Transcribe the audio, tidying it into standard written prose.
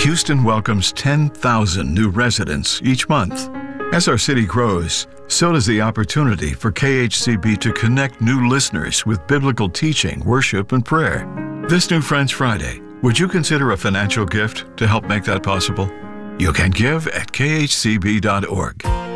Houston welcomes 10,000 new residents each month. As our city grows, so does the opportunity for KHCB to connect new listeners with biblical teaching, worship, and prayer. This new Friends Friday, would you consider a financial gift to help make that possible? You can give at khcb.org.